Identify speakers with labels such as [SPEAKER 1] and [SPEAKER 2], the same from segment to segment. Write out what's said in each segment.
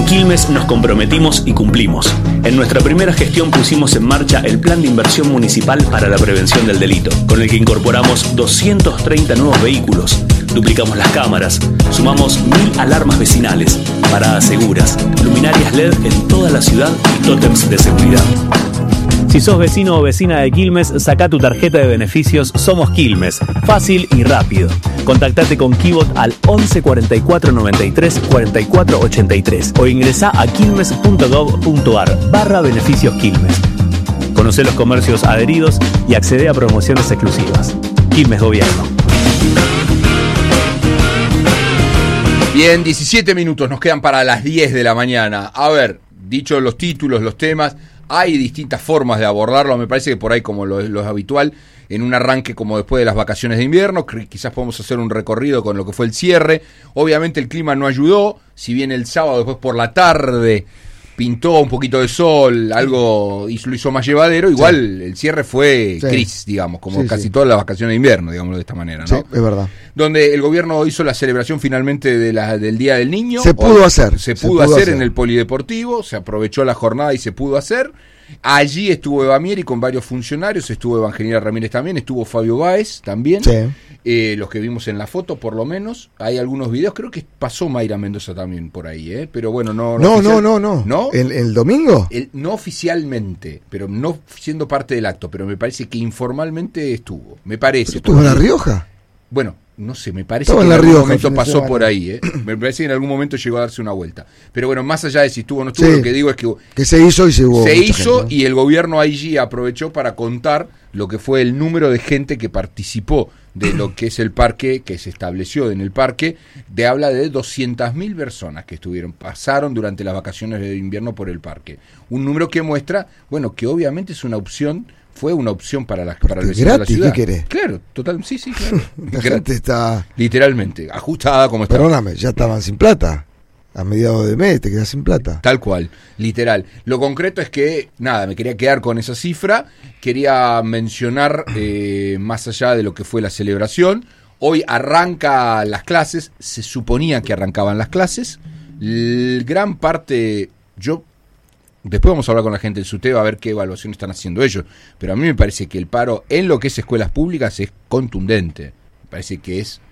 [SPEAKER 1] Quilmes nos comprometimos y cumplimos. En nuestra primera gestión pusimos en marcha el Plan de Inversión Municipal para la Prevención del Delito, con el que incorporamos 230 nuevos vehículos, duplicamos las cámaras, sumamos 1000 alarmas vecinales, paradas seguras, luminarias LED en toda la ciudad y tótems de seguridad. Si sos vecino o vecina de Quilmes, sacá tu tarjeta de beneficios Somos Quilmes. Fácil y rápido. Contactate con Kibot al 11 44 93 44 83 o ingresá a quilmes.gov.ar/beneficios Quilmes. Conocé los comercios adheridos y accede a promociones exclusivas. Quilmes Gobierno.
[SPEAKER 2] Bien, 17 minutos nos quedan para las 10 de la mañana. A ver, dicho los títulos, los temas, hay distintas formas de abordarlo. Me parece que por ahí, como lo es habitual, en un arranque como después de las vacaciones de invierno, quizás podemos hacer un recorrido con lo que fue el cierre. Obviamente el clima no ayudó, si bien el sábado después por la tarde pintó un poquito de sol, algo lo hizo más llevadero, igual sí. El cierre fue gris, digamos, como casi todas las vacaciones de invierno, digámoslo de esta manera, ¿no?
[SPEAKER 3] Sí, es verdad.
[SPEAKER 2] Donde el gobierno hizo la celebración finalmente del Día del Niño.
[SPEAKER 3] Se pudo hacer
[SPEAKER 2] en el polideportivo, se aprovechó la jornada y se pudo hacer. Allí estuvo Eva Mieri con varios funcionarios, estuvo Evangelina Ramírez también, estuvo Fabio Báez también, los que vimos en la foto por lo menos. Hay algunos videos, creo que pasó Mayra Mendoza también por ahí, pero bueno, no.
[SPEAKER 3] ¿No? ¿El domingo?
[SPEAKER 2] No oficialmente, pero no siendo parte del acto, pero me parece que informalmente estuvo, me parece.
[SPEAKER 3] ¿Estuvo en La Rioja?
[SPEAKER 2] Bueno, no sé, me parece que en algún momento pasó por ahí, Me parece que en algún momento llegó a darse una vuelta. Pero bueno, más allá de si estuvo o no estuvo, lo que digo es que
[SPEAKER 3] se hizo y se hubo.
[SPEAKER 2] Se hizo gente, ¿no? Y el gobierno allí aprovechó para contar lo que fue el número de gente que participó de lo que es el parque, que se estableció en el parque, habla de 200.000 personas que pasaron durante las vacaciones de invierno por el parque. Un número que muestra, bueno, que obviamente es una opción. Fue una opción para el vecino de la ciudad.
[SPEAKER 3] ¿Qué querés?
[SPEAKER 2] Claro, total, sí, claro.
[SPEAKER 3] La gente está
[SPEAKER 2] literalmente ajustada como está.
[SPEAKER 3] Perdóname, ya estaban sin plata. A mediados de mes te quedas sin plata.
[SPEAKER 2] Tal cual, literal. Lo concreto es que, me quería quedar con esa cifra. Quería mencionar, más allá de lo que fue la celebración, hoy arranca las clases. Se suponía que arrancaban las clases. Gran parte, después vamos a hablar con la gente del SUTEBA a ver qué evaluación están haciendo ellos, pero a mí me parece que el paro en lo que es escuelas públicas es contundente. Me parece que es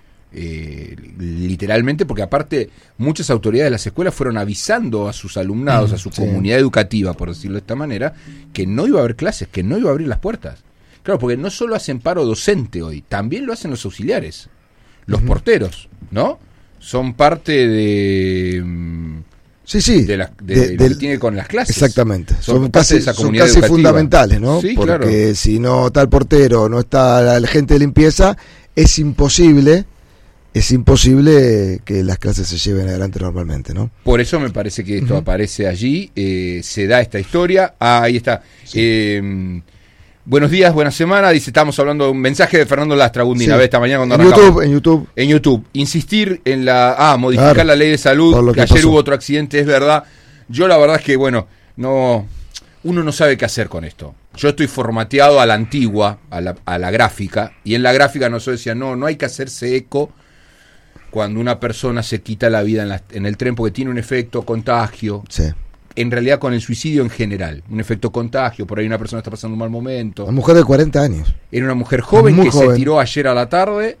[SPEAKER 2] literalmente, porque aparte muchas autoridades de las escuelas fueron avisando a sus alumnados, a su comunidad educativa, por decirlo de esta manera, que no iba a haber clases, que no iba a abrir las puertas. Claro, porque no solo hacen paro docente hoy, también lo hacen los auxiliares, los porteros, ¿no? Son parte de... que tiene con las clases.
[SPEAKER 3] Exactamente.
[SPEAKER 2] Son casi
[SPEAKER 3] fundamentales, ¿no?
[SPEAKER 2] Sí,
[SPEAKER 3] porque
[SPEAKER 2] claro.
[SPEAKER 3] Si no está el portero, no está la gente de limpieza, es imposible que las clases se lleven adelante normalmente, ¿no?
[SPEAKER 2] Por eso me parece que esto aparece allí, se da esta historia. Ahí está. Sí. Buenos días, buena semana. Dice, estamos hablando de un mensaje de Fernando Lastra Gundina, esta mañana cuando arrancamos. En YouTube. Insistir en modificar la ley de salud, que ayer pasó. Hubo otro accidente, es verdad. Yo la verdad es que, uno no sabe qué hacer con esto. Yo estoy formateado a la antigua, a la gráfica, y en la gráfica nosotros decían, no hay que hacerse eco cuando una persona se quita la vida en el tren porque tiene un efecto contagio. Sí. En realidad con el suicidio en general, un efecto contagio, por ahí una persona está pasando un mal momento.
[SPEAKER 3] Una mujer de 40 años.
[SPEAKER 2] Era una mujer joven se tiró ayer a la tarde,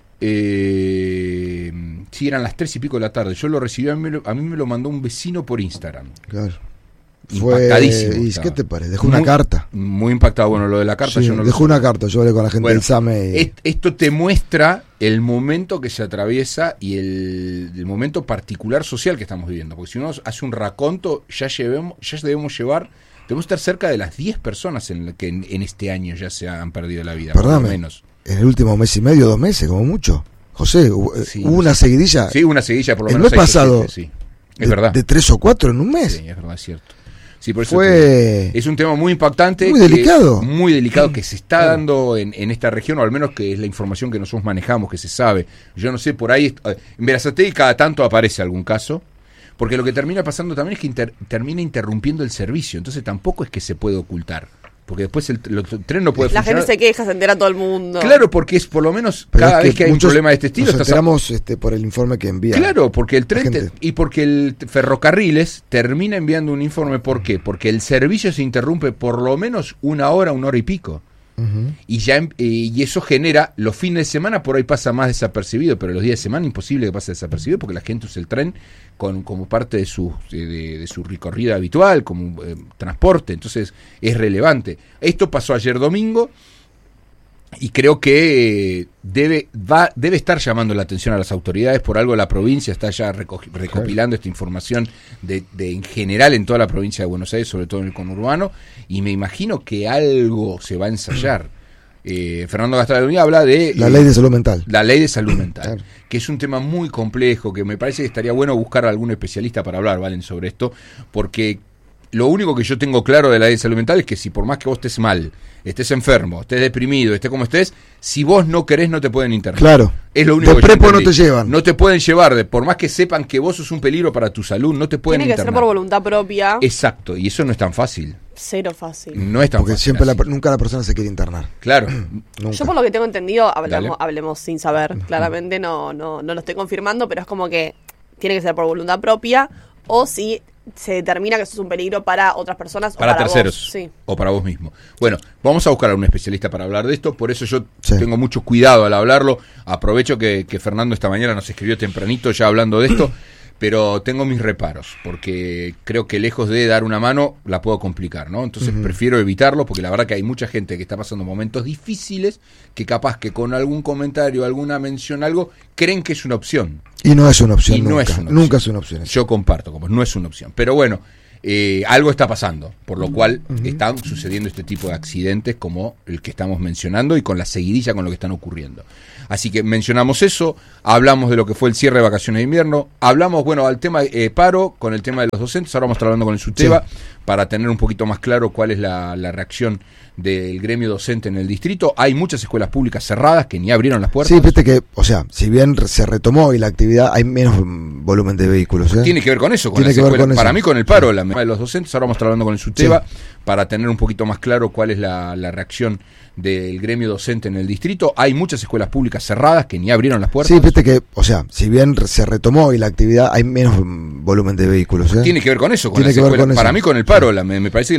[SPEAKER 2] eran las 3 y pico de la tarde, yo lo recibí, a mí me lo mandó un vecino por Instagram.
[SPEAKER 3] Claro.
[SPEAKER 2] Impactadísimo.
[SPEAKER 3] ¿Y qué te parece? Dejó una carta.
[SPEAKER 2] Muy impactado. Bueno, lo de la carta yo no
[SPEAKER 3] dejó una carta, yo hablé con la gente del SAME.
[SPEAKER 2] Esto te muestra el momento que se atraviesa y el momento particular social que estamos viviendo. Porque si uno hace un raconto, debemos estar cerca de las 10 personas que en este año ya se han perdido la vida.
[SPEAKER 3] Perdóname,
[SPEAKER 2] por lo menos.
[SPEAKER 3] En el último mes y medio, 2 meses, como mucho. José, hubo una seguidilla.
[SPEAKER 2] Sí, una seguidilla por lo menos.
[SPEAKER 3] El mes pasado.
[SPEAKER 2] 7, es verdad.
[SPEAKER 3] De 3 o 4 en un mes.
[SPEAKER 2] Sí, es verdad, es cierto. Sí, por eso es un tema muy impactante, muy delicado que se está dando en esta región, o al menos que es la información que nosotros manejamos, que se sabe. Yo no sé, por ahí en Berazategui cada tanto aparece algún caso, porque lo que termina pasando también es que termina interrumpiendo el servicio, entonces tampoco es que se puede ocultar, porque después el tren no puede funcionar.
[SPEAKER 4] La gente se queja, se entera todo el mundo.
[SPEAKER 2] Claro, porque es por lo menos cada vez que hay un problema de este estilo.
[SPEAKER 3] Nos enteramos por el informe que envía.
[SPEAKER 2] Claro, porque el tren y porque el ferrocarriles termina enviando un informe. ¿Por qué? Porque el servicio se interrumpe por lo menos una hora y pico. Y eso genera, los fines de semana por ahí pasa más desapercibido, pero los días de semana imposible que pase desapercibido porque la gente usa el tren como parte de su recorrida habitual, como transporte, entonces es relevante. Esto pasó ayer domingo y creo que debe estar llamando la atención a las autoridades. Por algo la provincia está ya recopilando esta información de en general en toda la provincia de Buenos Aires, sobre todo en el conurbano, y me imagino que algo se va a ensayar. Fernando Gastón habla de
[SPEAKER 3] la ley de salud mental.
[SPEAKER 2] La ley de salud mental,
[SPEAKER 3] claro,
[SPEAKER 2] que es un tema muy complejo, que me parece que estaría bueno buscar a algún especialista para hablar, ¿valen? Sobre esto, porque lo único que yo tengo claro de la ley de salud mental es que si por más que vos estés mal, estés enfermo, estés deprimido, estés como estés, si vos no querés no te pueden internar.
[SPEAKER 3] Claro.
[SPEAKER 2] Es lo único
[SPEAKER 3] de
[SPEAKER 2] que yo
[SPEAKER 3] prepo
[SPEAKER 2] entendí.
[SPEAKER 3] No te llevan.
[SPEAKER 2] No te pueden llevar, por más que sepan que vos sos un peligro para tu salud, no te pueden internar.
[SPEAKER 4] Tiene que ser por voluntad propia.
[SPEAKER 2] Exacto, y eso no es tan fácil.
[SPEAKER 4] Cero fácil.
[SPEAKER 2] No es tan
[SPEAKER 3] porque
[SPEAKER 2] fácil.
[SPEAKER 3] Siempre nunca la persona se quiere internar.
[SPEAKER 2] Claro.
[SPEAKER 3] Nunca.
[SPEAKER 4] Yo por lo que tengo entendido, hablemos sin saber, claramente no lo estoy confirmando, pero es como que tiene que ser por voluntad propia, o si se determina que sos un peligro para otras personas
[SPEAKER 2] para
[SPEAKER 4] o para
[SPEAKER 2] terceros,
[SPEAKER 4] vos. Sí.
[SPEAKER 2] O para vos mismo. Bueno, vamos a buscar a un especialista para hablar de esto, por eso yo tengo mucho cuidado al hablarlo. Aprovecho que Fernando esta mañana nos escribió tempranito ya hablando de esto, pero tengo mis reparos, porque creo que lejos de dar una mano la puedo complicar, ¿no? Entonces prefiero evitarlo, porque la verdad que hay mucha gente que está pasando momentos difíciles que capaz que con algún comentario, alguna mención, algo, creen que es una opción.
[SPEAKER 3] Y no es una opción,
[SPEAKER 2] y
[SPEAKER 3] nunca.
[SPEAKER 2] No es una opción.
[SPEAKER 3] Nunca es una opción.
[SPEAKER 2] Yo comparto, como no es una opción. Pero bueno, algo está pasando, por lo cual están sucediendo este tipo de accidentes como el que estamos mencionando y con la seguidilla con lo que están ocurriendo. Así que mencionamos eso, hablamos de lo que fue el cierre de vacaciones de invierno, hablamos, al tema paro, con el tema de los docentes, ahora vamos a estar hablando con el SUTEBA para tener un poquito más claro cuál es la reacción del gremio docente en el distrito. Hay muchas escuelas públicas cerradas que ni abrieron las puertas.
[SPEAKER 3] Sí, viste que, si bien se retomó y la actividad, hay menos volumen de vehículos.
[SPEAKER 2] Tiene que ver con eso, con las escuelas. Para mí con el paro, la de los docentes, ahora vamos a estar hablando con el SUTEBA para tener un poquito más claro cuál es la reacción del gremio docente en el distrito. Hay muchas escuelas públicas cerradas que ni abrieron las puertas.
[SPEAKER 3] Sí, viste que, si bien se retomó y la actividad, hay menos volumen de vehículos.
[SPEAKER 2] Tiene que ver con eso, con las escuelas. Para mí con el paro, me parece que